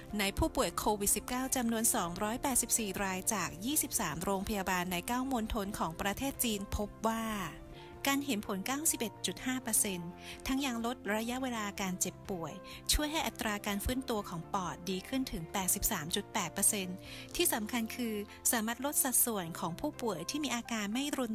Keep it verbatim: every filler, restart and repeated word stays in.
ในผู้ป่วยโควิด สิบเก้า จำนวน สองร้อยแปดสิบสี่ รายจาก ยี่สิบสาม โรงพยาบาลใน เก้า มณฑลของประเทศจีนพบว่าการเห็นผล เก้าสิบเอ็ดจุดห้าเปอร์เซ็นต์ ทั้งยังลดระยะเวลาการเจ็บป่วยช่วยให้อัตราการฟื้นตัวของปอดดีขึ้นถึง แปดสิบสามจุดแปดเปอร์เซ็นต์ ที่สำคัญคือสามารถลดสัดส่วนของผู้ป่วยที่มีอาการไม่รุน